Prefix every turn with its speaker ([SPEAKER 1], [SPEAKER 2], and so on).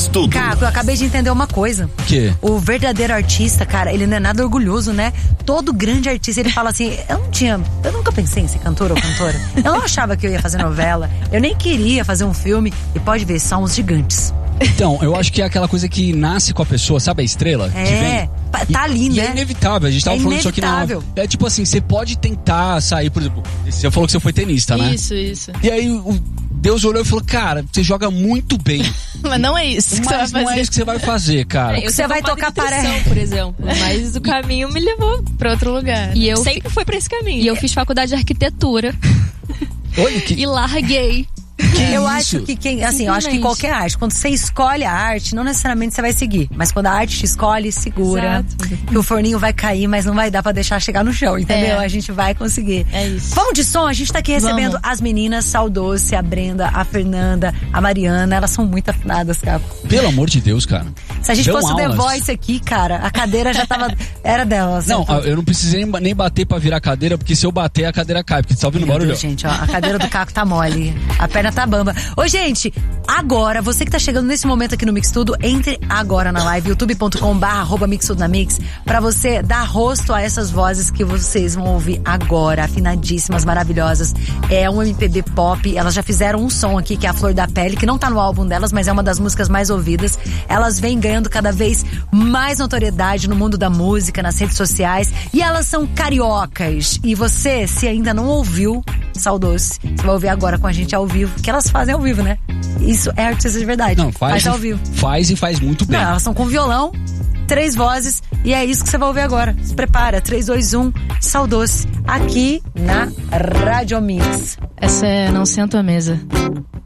[SPEAKER 1] Tudo.
[SPEAKER 2] Caco, eu acabei de entender uma coisa.
[SPEAKER 3] O quê?
[SPEAKER 2] O verdadeiro artista, cara, ele não é nada orgulhoso, né? Todo grande artista, ele fala assim, eu nunca pensei em ser cantor ou cantora. Eu não achava que eu ia fazer novela, eu nem queria fazer um filme. E pode ver, são os gigantes.
[SPEAKER 3] Então, eu acho que é aquela coisa que nasce com a pessoa, sabe a estrela? Que vem?
[SPEAKER 2] Tá ali, né?
[SPEAKER 3] E é inevitável, a gente tava falando isso aqui na... É tipo assim, você pode tentar sair, por exemplo, você falou que você foi tenista, né?
[SPEAKER 4] Isso.
[SPEAKER 3] E aí Deus olhou e falou, cara, você joga muito bem.
[SPEAKER 4] Mas não é isso que você vai fazer.
[SPEAKER 3] Não é isso que você vai fazer, cara.
[SPEAKER 2] Você vai tocar paré,
[SPEAKER 5] por exemplo. Mas o caminho me levou
[SPEAKER 4] pra outro lugar.
[SPEAKER 5] E eu
[SPEAKER 4] sempre foi pra esse caminho.
[SPEAKER 5] E eu fiz faculdade de arquitetura.
[SPEAKER 3] Olha que...
[SPEAKER 5] E larguei.
[SPEAKER 2] Eu acho que eu acho que qualquer arte, quando você escolhe a arte, não necessariamente você vai seguir, mas quando a arte te escolhe, segura. Exato. Que o forninho vai cair, mas não vai dar pra deixar chegar no chão, entendeu? A gente vai conseguir.
[SPEAKER 4] É isso.
[SPEAKER 2] Vamos de som, a gente tá aqui recebendo as meninas, Saldoce, a Brenda, a Fernanda, a Mariana, elas são muito afinadas, cara.
[SPEAKER 3] Pelo amor de Deus, cara.
[SPEAKER 2] Se a gente fosse o The Voice aqui, cara, a cadeira já tava, era delas.
[SPEAKER 3] Não, eu não precisei nem bater pra virar a cadeira, porque se eu bater, a cadeira cai, porque você tá ouvindo barulho.
[SPEAKER 2] Gente, ó, a cadeira do Caco tá mole, a perna tá bamba. Ô, gente, agora, você que tá chegando nesse momento aqui no Mix Tudo, entre agora na live, youtube.com/mixtudonamix, pra você dar rosto a essas vozes que vocês vão ouvir agora, afinadíssimas, maravilhosas. É um MPB pop, elas já fizeram um som aqui, que é a Flor da Pele, que não tá no álbum delas, mas é uma das músicas mais ouvidas. Elas vêm ganhando cada vez mais notoriedade no mundo da música, nas redes sociais, e elas são cariocas. E você, se ainda não ouviu Saldoce, você vai ouvir agora com a gente ao vivo, que elas fazem ao vivo, né? Isso é artista de verdade.
[SPEAKER 3] Não, faz
[SPEAKER 2] ao vivo.
[SPEAKER 3] Faz e faz muito bem.
[SPEAKER 2] Não, elas são com violão, 3 vozes, e é isso que você vai ouvir agora. Se prepara, 3, 2, 1, Saldoce, aqui na Rádio Mix.
[SPEAKER 4] Essa é Não Sento à Mesa.